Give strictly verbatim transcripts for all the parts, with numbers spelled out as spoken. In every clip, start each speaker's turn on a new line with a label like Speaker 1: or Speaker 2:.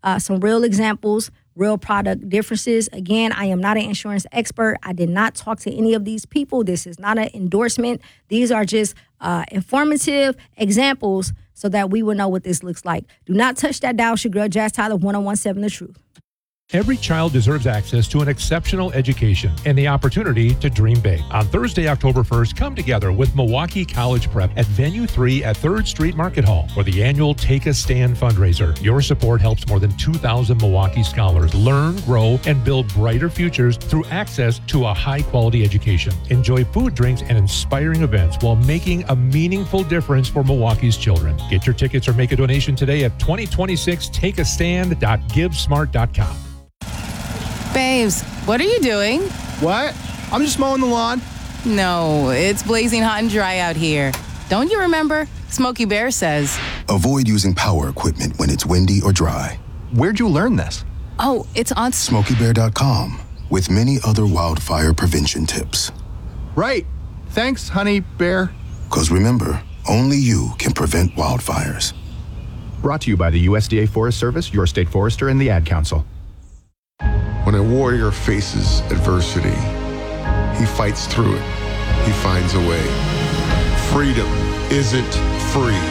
Speaker 1: uh, some real examples, real product differences. Again, I am not an insurance expert. I did not talk to any of these people. This is not an endorsement. These are just uh, informative examples so that we will know what this looks like. Do not touch that dial. It's your girl, Jazz Tyler, one oh one point seven The Truth.
Speaker 2: Every child deserves access to an exceptional education and the opportunity to dream big. On Thursday, October first, come together with Milwaukee College Prep at Venue three at third Street Market Hall for the annual Take a Stand fundraiser. Your support helps more than two thousand Milwaukee scholars learn, grow, and build brighter futures through access to a high-quality education. Enjoy food, drinks, and inspiring events while making a meaningful difference for Milwaukee's children. Get your tickets or make a donation today at twenty twenty-six take a stand dot give smart dot com.
Speaker 3: Babes, what are you doing?
Speaker 4: What? I'm just mowing the lawn.
Speaker 3: No, it's blazing hot and dry out here. Don't you remember? Smokey Bear says.
Speaker 5: Avoid using power equipment when it's windy or dry.
Speaker 4: Where'd you learn this?
Speaker 3: Oh, it's on
Speaker 5: Smokey Bear dot com with many other wildfire prevention tips.
Speaker 4: Right. Thanks, honey bear.
Speaker 5: Because remember, only you can prevent wildfires.
Speaker 4: Brought to you by the U S D A Forest Service, your state forester, and the Ad Council.
Speaker 6: When a warrior faces adversity, he fights through it. He finds a way. Freedom isn't free.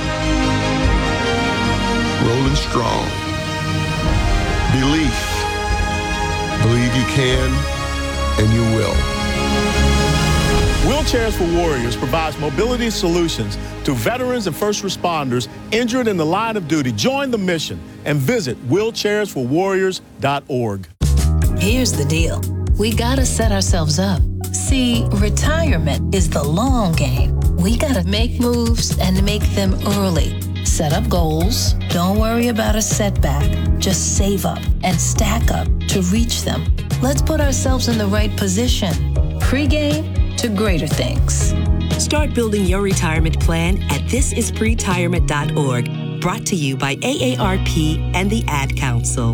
Speaker 6: Rolling strong. Belief. Believe you can, and you will.
Speaker 7: Wheelchairs for Warriors provides mobility solutions to veterans and first responders injured in the line of duty. Join the mission and visit wheelchairs for warriors dot org.
Speaker 8: Here's the deal. We gotta set ourselves up. See, retirement is the long game. We gotta make moves and make them early. Set up goals. Don't worry about a setback. Just save up and stack up to reach them. Let's put ourselves in the right position. Pre-game to greater things.
Speaker 9: Start building your retirement plan at this is pretirement dot org. Brought to you by A A R P and the Ad Council.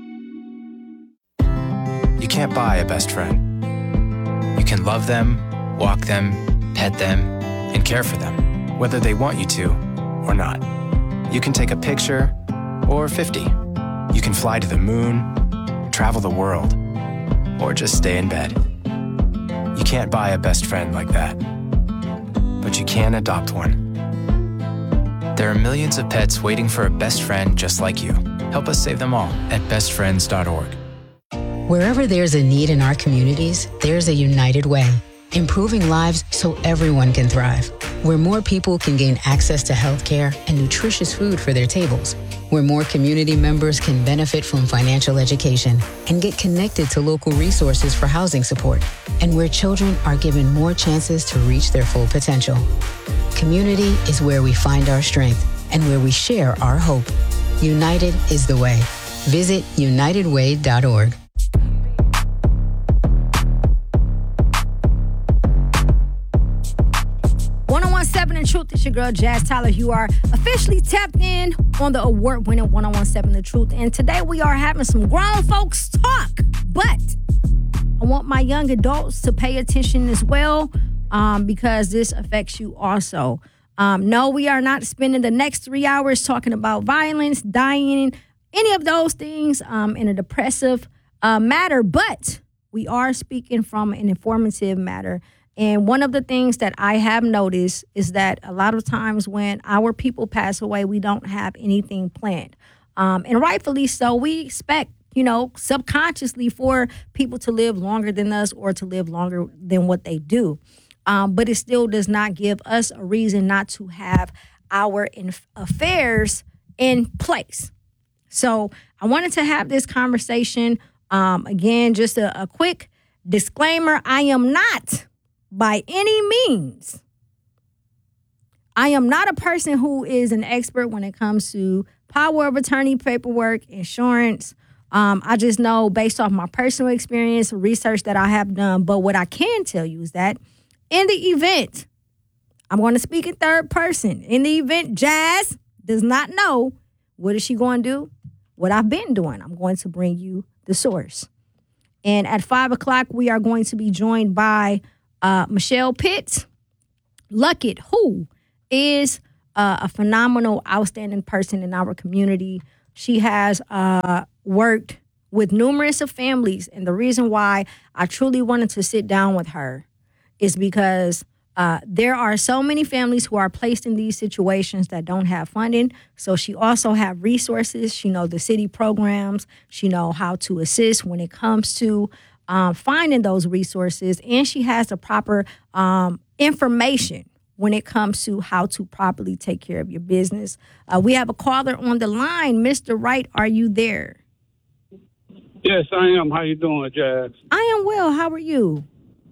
Speaker 10: You can't buy a best friend. You can love them, walk them, pet them, and care for them, whether they want you to or not. You can take a picture or fifty. You can fly to the moon, travel the world, or just stay in bed. You can't buy a best friend like that, but you can adopt one. There are millions of pets waiting for a best friend just like you. Help us save them all at best friends dot org.
Speaker 11: Wherever there's a need in our communities, there's a United Way, improving lives so everyone can thrive. Where more people can gain access to healthcare and nutritious food for their tables. Where more community members can benefit from financial education and get connected to local resources for housing support. And where children are given more chances to reach their full potential. Community is where we find our strength and where we share our hope. United is the way. Visit united way dot org.
Speaker 1: one oh one point seven The Truth. It's your girl, Jazz Tyler. You are officially tapped in on the award-winning one oh one point seven The Truth. And today we are having some grown folks talk. But I want my young adults to pay attention as well um, because this affects you also. Um, no, we are not spending the next three hours talking about violence, dying, any of those things um, in a depressive uh, matter. But we are speaking from an informative matter. And one of the things that I have noticed is that a lot of times when our people pass away, we don't have anything planned. Um, and rightfully so, we expect, you know, subconsciously for people to live longer than us or to live longer than what they do. Um, but it still does not give us a reason not to have our inf- affairs in place. So I wanted to have this conversation. Um, again, just a, a quick disclaimer. I am not by any means. I am not a person who is an expert when it comes to power of attorney paperwork, insurance. Um, I just know based off my personal experience, research that I have done. But what I can tell you is that in the event, I'm going to speak in third person. In the event Jazz does not know, what is she going to do? What I've been doing. I'm going to bring you the source. And at five o'clock, we are going to be joined by Uh, Michelle Pitts Luckett, who is uh, a phenomenal, outstanding person in our community. She has uh, worked with numerous of families. And the reason why I truly wanted to sit down with her is because uh, there are so many families who are placed in these situations that don't have funding. So she also have resources. She know the city programs. She know how to assist when it comes to um, finding those resources. And she has the proper um, information when it comes to how to properly take care of your business. Uh, we have a caller on the line. Mister Wright, are you there?
Speaker 12: Yes, I am. How you doing, Jazz?
Speaker 1: I am well. How are you?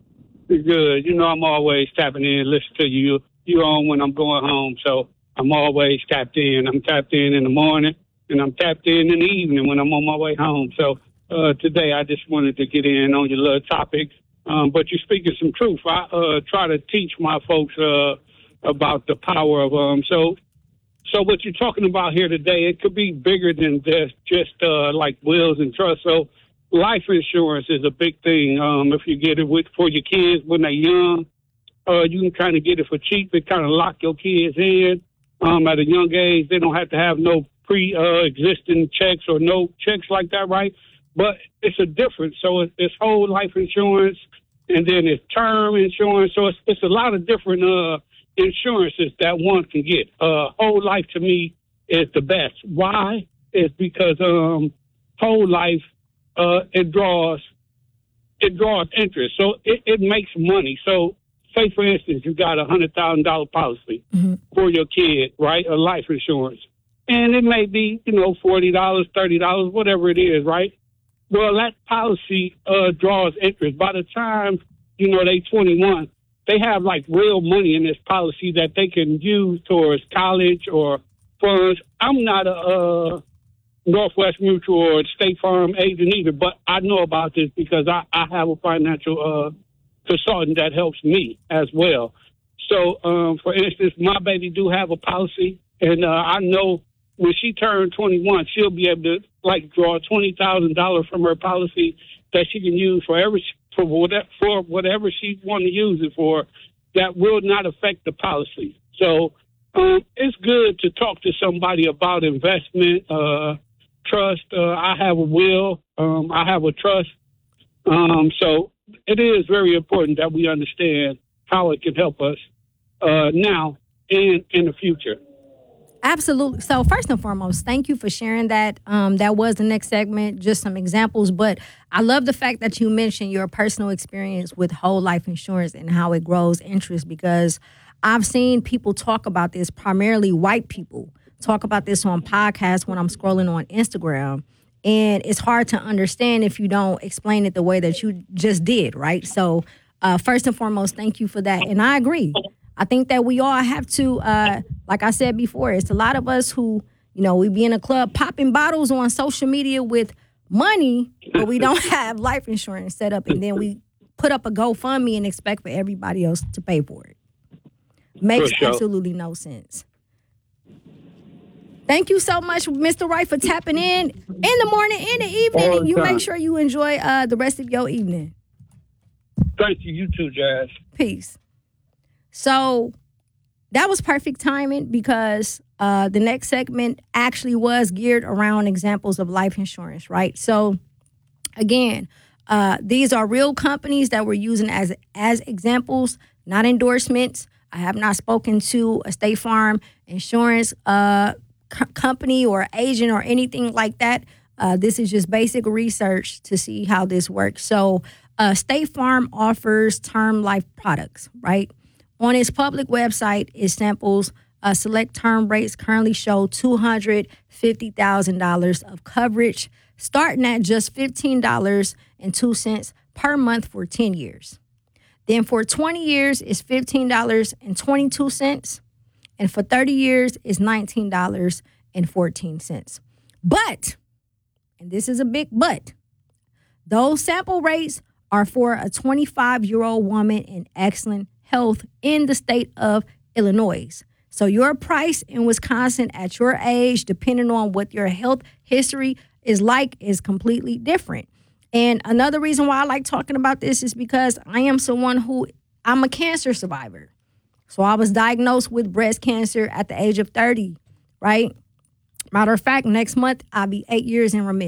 Speaker 12: Good. You know, I'm always tapping in, listening to you. You on when I'm going home, so I'm always tapped in. I'm tapped in in the morning, and I'm tapped in in the evening when I'm on my way home. So uh, today I just wanted to get in on your little topics. Um, but you're speaking some truth. I uh, try to teach my folks uh, about the power of um. So, so what you're talking about here today, it could be bigger than just just uh, like wills and trusts. So, life insurance is a big thing. Um, if you get it with for your kids when they're young, uh, you can kind of get it for cheap. It kind of lock your kids in um, at a young age. They don't have to have no pre-existing uh, checks or no checks like that, right? But it's a difference. So it's, it's whole life insurance, and then it's term insurance. So it's, it's a lot of different uh, insurances that one can get. Uh, whole life to me is the best. Why? It's because um, whole life uh, it draws it draws interest. So it, it makes money. So say for instance you got a hundred thousand dollar policy mm-hmm. for your kid, right? A life insurance, and it may be you know forty dollars, thirty dollars, whatever it is, right? Well, that policy uh, draws interest. By the time, you know, they twenty-one, they have, like, real money in this policy that they can use towards college or funds. I'm not a uh, Northwest Mutual or State Farm agent either, but I know about this because I, I have a financial uh, consultant that helps me as well. So, um, for instance, my baby do have a policy, and uh, I know when she turned twenty-one, she'll be able to, like, draw twenty thousand dollars from her policy that she can use for every, for whatever, for whatever she want to use it for that will not affect the policy. So um, it's good to talk to somebody about investment, uh, trust. Uh, I have a will. Um, I have a trust. Um, so it is very important that we understand how it can help us uh, now and in the future.
Speaker 1: Absolutely. So first and foremost, thank you for sharing that. Um, that was the next segment, just some examples. But I love the fact that you mentioned your personal experience with whole life insurance and how it grows interest, because I've seen people talk about this, primarily white people, talk about this on podcasts when I'm scrolling on Instagram. And it's hard to understand if you don't explain it the way that you just did, right? So uh, first and foremost, thank you for that. And I agree. I think that we all have to, uh, like I said before, it's a lot of us who, you know, we be in a club popping bottles on social media with money, but we don't have life insurance set up. And then we put up a GoFundMe and expect for everybody else to pay for it. Makes sure. Absolutely no sense. Thank you so much, Mister Wright, for tapping in in the morning, in the evening.
Speaker 12: All
Speaker 1: and you
Speaker 12: time.
Speaker 1: Make sure you enjoy uh, the rest of your evening.
Speaker 12: Thank you. You too, Jazz.
Speaker 1: Peace. So that was perfect timing because uh, the next segment actually was geared around examples of life insurance, right? So again, uh, these are real companies that we're using as as examples, not endorsements. I have not spoken to a State Farm insurance uh, co- company or agent or anything like that. Uh, this is just basic research to see how this works. So uh, State Farm offers term life products, right? On its public website, it samples uh, select term rates currently show two hundred fifty thousand dollars of coverage, starting at just fifteen dollars and two cents per month for ten years. Then for twenty years, it's fifteen dollars and twenty-two cents. And for thirty years, it's nineteen dollars and fourteen cents. But, and this is a big but, those sample rates are for a twenty-five-year-old woman in excellent health in the state of Illinois. So your price in Wisconsin at your age, depending on what your health history is like, is completely different. And another reason why I like talking about this is because I am someone who, I'm a cancer survivor. So I was diagnosed with breast cancer at the age of thirty, right? Matter of fact, next month, I'll be eight years in remission.